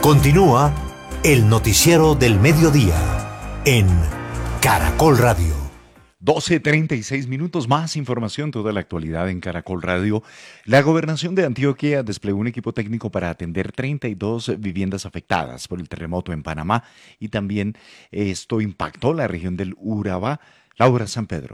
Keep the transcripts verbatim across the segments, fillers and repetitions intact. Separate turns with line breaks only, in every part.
Continúa el noticiero del mediodía en Caracol Radio.
doce treinta y seis minutos, más información, toda la actualidad en Caracol Radio. La Gobernación de Antioquia desplegó un equipo técnico para atender treinta y dos viviendas afectadas por el terremoto en Panamá y también esto impactó la región del Urabá. Laura San Pedro.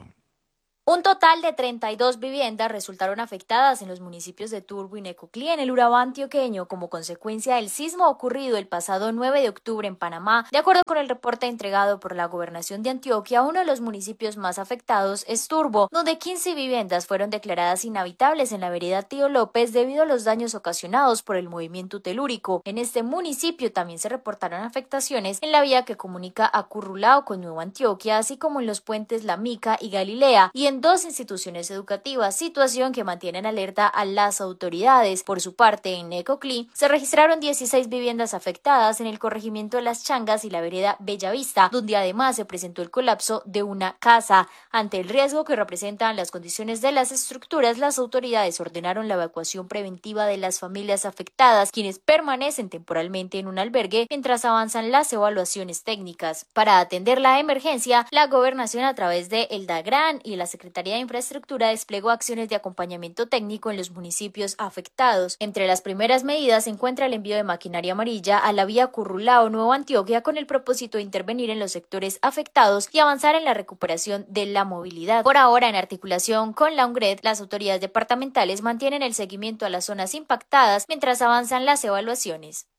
Un total de treinta y dos viviendas resultaron afectadas en los municipios de Turbo y Necoclí, en el Urabá antioqueño, como consecuencia del sismo ocurrido el pasado nueve de octubre en Panamá. De acuerdo con el reporte entregado por la Gobernación de Antioquia, uno de los municipios más afectados es Turbo, donde quince viviendas fueron declaradas inhabitables en la vereda Tío López debido a los daños ocasionados por el movimiento telúrico. En este municipio también se reportaron afectaciones en la vía que comunica a Currulao con Nueva Antioquia, así como en los puentes La Mica y Galilea, y en dos instituciones educativas, situación que mantiene en alerta a las autoridades. Por su parte, en Necoclí se registraron dieciséis viviendas afectadas en el corregimiento de Las Changas y la vereda Bellavista, donde además se presentó el colapso de una casa. Ante el riesgo que representan las condiciones de las estructuras, las autoridades ordenaron la evacuación preventiva de las familias afectadas, quienes permanecen temporalmente en un albergue mientras avanzan las evaluaciones técnicas. Para atender la emergencia, la Gobernación, a través de el DAGRAN y la Secretaría Secretaría de Infraestructura, desplegó acciones de acompañamiento técnico en los municipios afectados. Entre las primeras medidas se encuentra el envío de maquinaria amarilla a la vía Currulao Nueva Antioquia con el propósito de intervenir en los sectores afectados y avanzar en la recuperación de la movilidad. Por ahora, en articulación con la UNGRED, las autoridades departamentales mantienen el seguimiento a las zonas impactadas mientras avanzan las evaluaciones.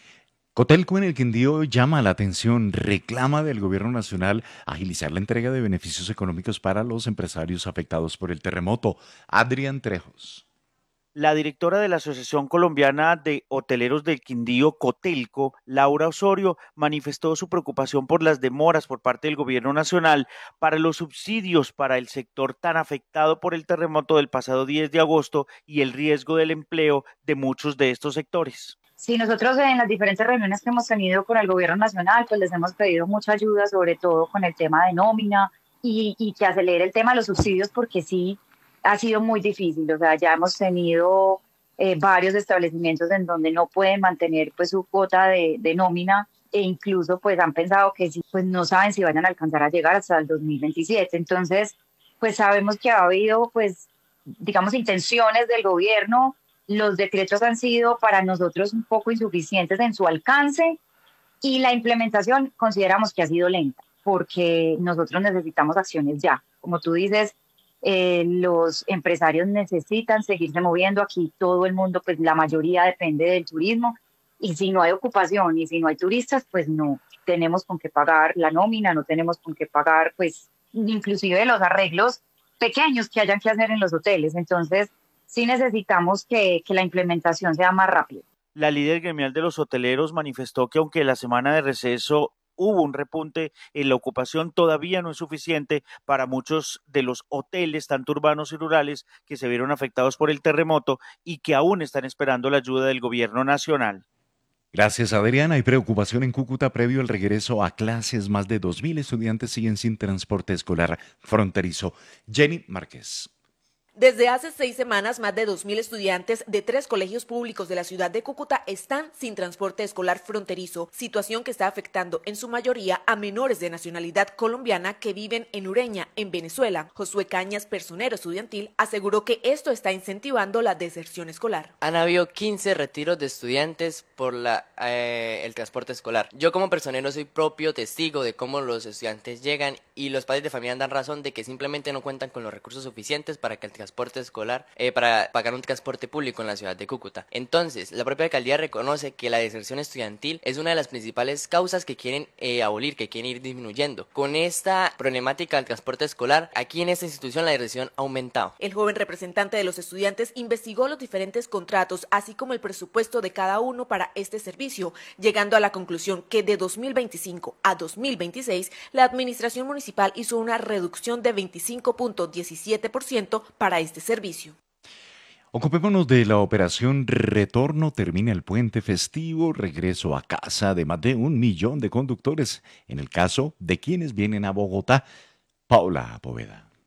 Cotelco en el Quindío llama la atención, reclama del gobierno nacional agilizar la entrega de beneficios económicos para los empresarios afectados por el terremoto. Adrián Trejos.
La directora de la Asociación Colombiana de Hoteleros del Quindío, Cotelco, Laura Osorio, manifestó su preocupación por las demoras por parte del gobierno nacional para los subsidios para el sector tan afectado por el terremoto del pasado diez de agosto y el riesgo del empleo de muchos de estos sectores.
Sí, nosotros en las diferentes reuniones que hemos tenido con el gobierno nacional, pues les hemos pedido mucha ayuda, sobre todo con el tema de nómina y, y que acelere el tema de los subsidios, porque sí ha sido muy difícil. O sea, ya hemos tenido eh, varios establecimientos en donde no pueden mantener pues su cuota de, de nómina e incluso pues han pensado que sí, pues no saben si vayan a alcanzar a llegar hasta el dos mil veintisiete. Entonces, pues sabemos que ha habido pues, digamos, intenciones del gobierno. Los decretos han sido para nosotros un poco insuficientes en su alcance y la implementación consideramos que ha sido lenta porque nosotros necesitamos acciones ya. Como tú dices, eh, los empresarios necesitan seguirse moviendo. Aquí todo el mundo, pues la mayoría depende del turismo y si no hay ocupación y si no hay turistas, pues no tenemos con qué pagar la nómina, no tenemos con qué pagar pues inclusive los arreglos pequeños que hayan que hacer en los hoteles. Entonces, sí necesitamos que, que la implementación sea más rápida.
La líder gremial de los hoteleros manifestó que aunque la semana de receso hubo un repunte en la ocupación, todavía no es suficiente para muchos de los hoteles, tanto urbanos y rurales, que se vieron afectados por el terremoto y que aún están esperando la ayuda del gobierno nacional.
Gracias, Adriana. Hay preocupación en Cúcuta previo al regreso a clases. Más de dos mil estudiantes siguen sin transporte escolar fronterizo. Jenny Márquez.
Desde hace seis semanas, más de dos mil estudiantes de tres colegios públicos de la ciudad de Cúcuta están sin transporte escolar fronterizo, situación que está afectando en su mayoría a menores de nacionalidad colombiana que viven en Ureña, en Venezuela. Josué Cañas, personero estudiantil, aseguró que esto está incentivando la deserción escolar.
Han habido quince retiros de estudiantes por la, eh, el transporte escolar. Yo como personero soy propio testigo de cómo los estudiantes llegan y los padres de familia dan razón de que simplemente no cuentan con los recursos suficientes para que el transporte escolar, eh, para pagar un transporte público en la ciudad de Cúcuta. Entonces, la propia alcaldía reconoce que la deserción estudiantil es una de las principales causas que quieren eh, abolir, que quieren ir disminuyendo. Con esta problemática del transporte escolar, aquí en esta institución la deserción ha aumentado.
El joven representante de los estudiantes investigó los diferentes contratos, así como el presupuesto de cada uno para este servicio, llegando a la conclusión que de dos mil veinticinco a dos mil veintiséis, la administración municipal hizo una reducción de veinticinco punto diecisiete por ciento para este servicio.
Ocupémonos de la operación Retorno. Termina el puente festivo, regreso a casa de más de un millón de conductores. En el caso de quienes vienen a Bogotá, Paula Poveda.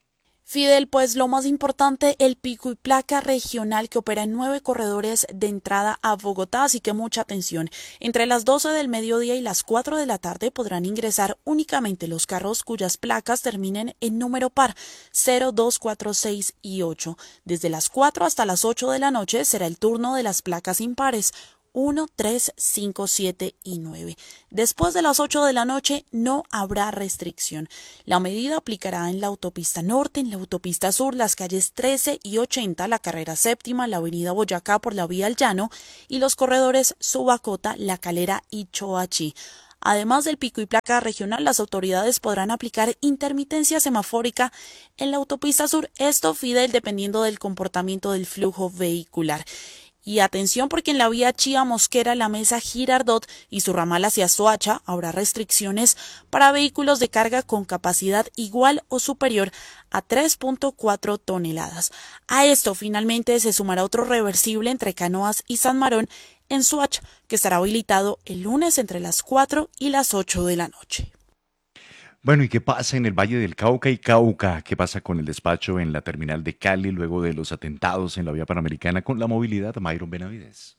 Fidel, pues lo más importante, el pico y placa regional que opera en nueve corredores de entrada a Bogotá, así que mucha atención. Entre las doce del mediodía y las cuatro de la tarde podrán ingresar únicamente los carros cuyas placas terminen en número par cero, dos, cuatro, seis y ocho. Desde las cuatro hasta las ocho de la noche será el turno de las placas impares uno, tres, cinco, siete y nueve. Después de las ocho de la noche no habrá restricción. La medida aplicará en la autopista norte, en la autopista sur, las calles trece y ochenta, la carrera séptima, la avenida Boyacá por la vía al Llano y los corredores Subacota, La Calera y Choachí. Además del pico y placa regional, las autoridades podrán aplicar intermitencia semafórica en la autopista sur, esto, Fidel, dependiendo del comportamiento del flujo vehicular. Y atención porque en la vía Chía Mosquera, La Mesa, Girardot y su ramal hacia Soacha habrá restricciones para vehículos de carga con capacidad igual o superior a tres punto cuatro toneladas. A esto finalmente se sumará otro reversible entre Canoas y San Marón en Soacha, que estará habilitado el lunes entre las cuatro y las ocho de la noche.
Bueno, ¿y qué pasa en el Valle del Cauca y Cauca? ¿Qué pasa con el despacho en la terminal de Cali luego de los atentados en la vía panamericana con la movilidad? Myron Benavides.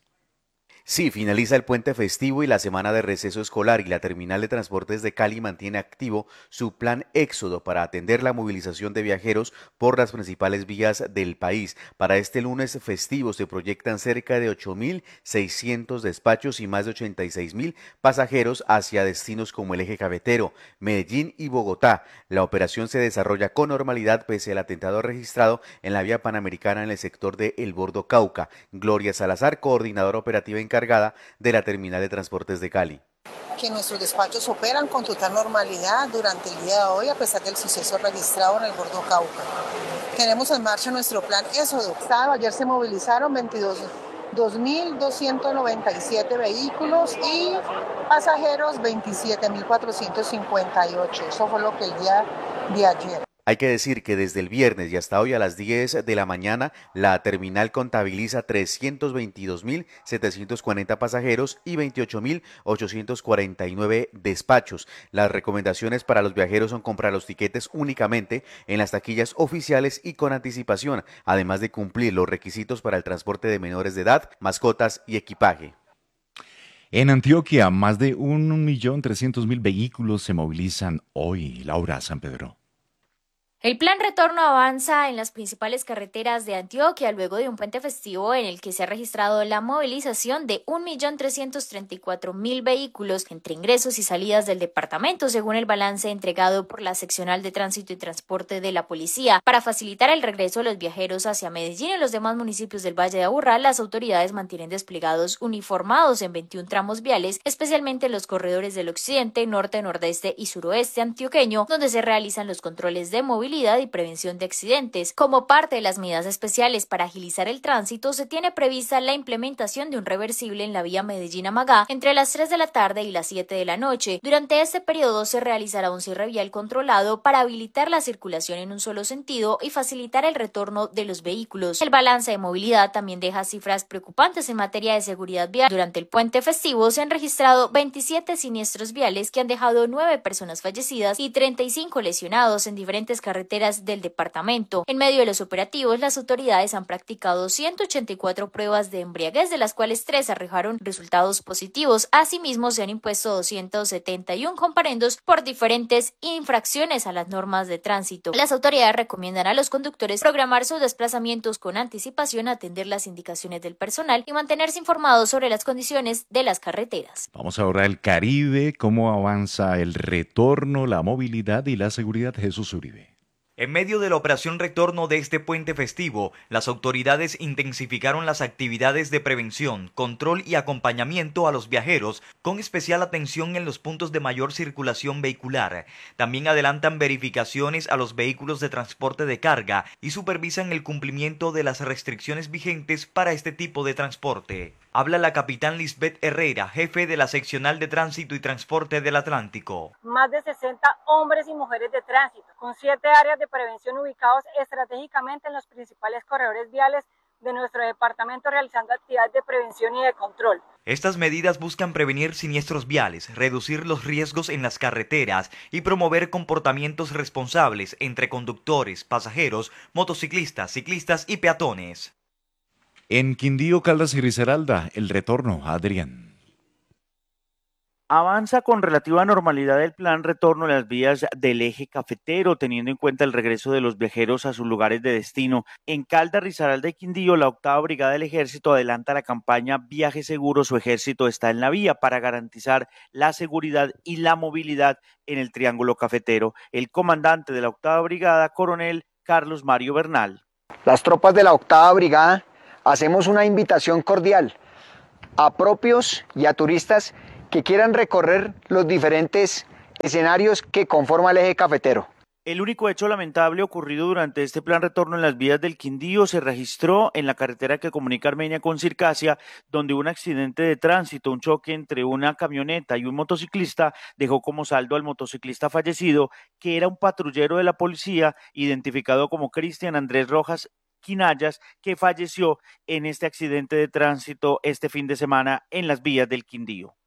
Sí, finaliza el puente festivo y la semana de receso escolar y la terminal de transportes de Cali mantiene activo su plan Éxodo para atender la movilización de viajeros por las principales vías del país. Para este lunes festivo se proyectan cerca de ocho mil seiscientos despachos y más de ochenta y seis mil pasajeros hacia destinos como el eje cafetero, Medellín y Bogotá. La operación se desarrolla con normalidad pese al atentado registrado en la vía panamericana en el sector de El Bordo Cauca. Gloria Salazar, coordinadora operativa en encargada de la terminal de transportes de Cali.
Que nuestros despachos operan con total normalidad durante el día de hoy a pesar del suceso registrado en el Bordo Cauca. Tenemos en marcha nuestro plan Éxodo. Ayer se movilizaron veintidós mil doscientos noventa y siete vehículos y pasajeros veintisiete mil cuatrocientos cincuenta y ocho. Eso fue lo que el día de ayer.
Hay que decir que desde el viernes y hasta hoy a las diez de la mañana, la terminal contabiliza trescientos veintidós mil setecientos cuarenta pasajeros y veintiocho mil ochocientos cuarenta y nueve despachos. Las recomendaciones para los viajeros son comprar los tiquetes únicamente en las taquillas oficiales y con anticipación, además de cumplir los requisitos para el transporte de menores de edad, mascotas y equipaje.
En Antioquia, más de un millón trescientos mil vehículos se movilizan hoy. Laura San Pedro.
El plan retorno avanza en las principales carreteras de Antioquia luego de un puente festivo en el que se ha registrado la movilización de un millón trescientos treinta y cuatro mil vehículos entre ingresos y salidas del departamento, según el balance entregado por la Seccional de Tránsito y Transporte de la Policía. Para facilitar el regreso de los viajeros hacia Medellín y los demás municipios del Valle de Aburrá, las autoridades mantienen desplegados uniformados en veintiún tramos viales, especialmente en los corredores del occidente, norte, nordeste y suroeste antioqueño, donde se realizan los controles de movilidad y prevención de accidentes. Como parte de las medidas especiales para agilizar el tránsito, se tiene prevista la implementación de un reversible en la vía Medellín-Amagá entre las tres de la tarde y las siete de la noche. Durante este periodo se realizará un cierre vial controlado para habilitar la circulación en un solo sentido y facilitar el retorno de los vehículos. El balance de movilidad también deja cifras preocupantes en materia de seguridad vial. Durante el puente festivo se han registrado veintisiete siniestros viales que han dejado nueve personas fallecidas y treinta y cinco lesionados en diferentes carreteras del departamento. En medio de los operativos, las autoridades han practicado ciento ochenta y cuatro pruebas de embriaguez, de las cuales tres arrojaron resultados positivos. Asimismo, se han impuesto doscientos setenta y uno comparendos por diferentes infracciones a las normas de tránsito. Las autoridades recomiendan a los conductores programar sus desplazamientos con anticipación, atender las indicaciones del personal y mantenerse informados sobre las condiciones de las carreteras.
Vamos ahora al Caribe. ¿Cómo avanza el retorno, la movilidad y la seguridad? Jesús Uribe.
En medio de la operación retorno de este puente festivo, las autoridades intensificaron las actividades de prevención, control y acompañamiento a los viajeros, con especial atención en los puntos de mayor circulación vehicular. También adelantan verificaciones a los vehículos de transporte de carga y supervisan el cumplimiento de las restricciones vigentes para este tipo de transporte. Habla la capitán Lisbeth Herrera, jefe de la Seccional de Tránsito y Transporte del Atlántico.
Más de sesenta hombres y mujeres de tránsito, con siete áreas de prevención ubicados estratégicamente en los principales corredores viales de nuestro departamento, realizando actividades de prevención y de control.
Estas medidas buscan prevenir siniestros viales, reducir los riesgos en las carreteras y promover comportamientos responsables entre conductores, pasajeros, motociclistas, ciclistas y peatones.
En Quindío, Caldas y Risaralda, el retorno, Adrián.
Avanza con relativa normalidad el plan retorno a las vías del eje cafetero, teniendo en cuenta el regreso de los viajeros a sus lugares de destino. En Caldas, Risaralda y Quindío, la octava brigada del ejército adelanta la campaña Viaje Seguro, su ejército está en la vía para garantizar la seguridad y la movilidad en el triángulo cafetero. El comandante de la octava brigada, coronel Carlos Mario Bernal.
Las tropas de la octava brigada hacemos una invitación cordial a propios y a turistas que quieran recorrer los diferentes escenarios que conforman el eje cafetero.
El único hecho lamentable ocurrido durante este plan retorno en las vías del Quindío se registró en la carretera que comunica Armenia con Circasia, donde un accidente de tránsito, un choque entre una camioneta y un motociclista, dejó como saldo al motociclista fallecido, que era un patrullero de la policía, identificado como Cristian Andrés Rojas Quinallas, que falleció en este accidente de tránsito este fin de semana en las vías del Quindío.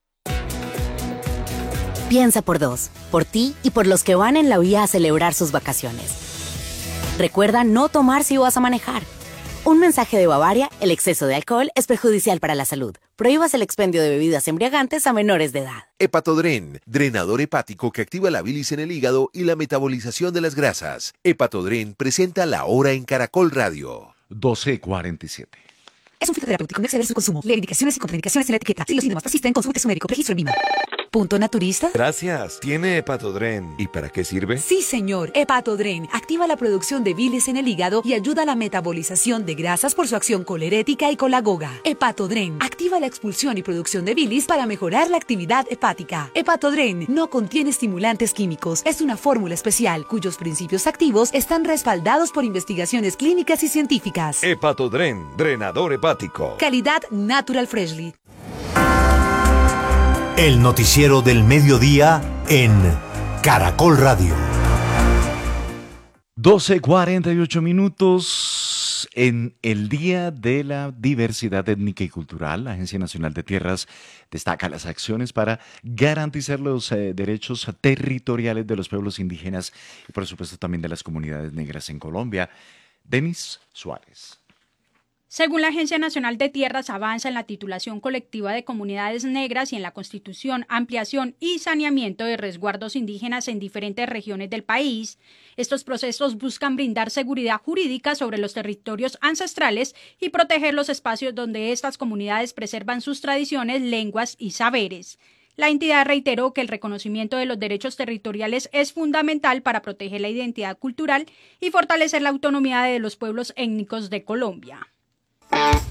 Piensa por dos, por ti y por los que van en la vía a celebrar sus vacaciones. Recuerda no tomar si vas a manejar. Un mensaje de Bavaria: el exceso de alcohol es perjudicial para la salud. Prohíbas el expendio de bebidas embriagantes a menores de edad.
Hepatodren, drenador hepático que activa la bilis en el hígado y la metabolización de las grasas. Hepatodren presenta La Hora en Caracol Radio.
doce cuarenta y siete.
Es un fitoterapéutico, no exceder su consumo. Lee indicaciones y contraindicaciones en la etiqueta. Si los síntomas persisten, consulte a su médico. Registro en VIMA. ¿Punto naturista?
Gracias. ¿Tiene Hepatodren? ¿Y para qué sirve?
Sí, señor. Hepatodren activa la producción de bilis en el hígado y ayuda a la metabolización de grasas por su acción colerética y colagoga. Hepatodren activa la expulsión y producción de bilis para mejorar la actividad hepática. Hepatodren no contiene estimulantes químicos. Es una fórmula especial cuyos principios activos están respaldados por investigaciones clínicas y científicas.
Hepatodren, drenador hepático.
Calidad Natural Freshly.
El noticiero del mediodía en Caracol Radio.
doce cuarenta y ocho minutos en el Día de la Diversidad Étnica y Cultural. La Agencia Nacional de Tierras destaca las acciones para garantizar los eh, derechos territoriales de los pueblos indígenas y por supuesto también de las comunidades negras en Colombia. Denis Suárez.
Según la Agencia Nacional de Tierras, avanza en la titulación colectiva de comunidades negras y en la constitución, ampliación y saneamiento de resguardos indígenas en diferentes regiones del país. Estos procesos buscan brindar seguridad jurídica sobre los territorios ancestrales y proteger los espacios donde estas comunidades preservan sus tradiciones, lenguas y saberes. La entidad reiteró que el reconocimiento de los derechos territoriales es fundamental para proteger la identidad cultural y fortalecer la autonomía de los pueblos étnicos de Colombia.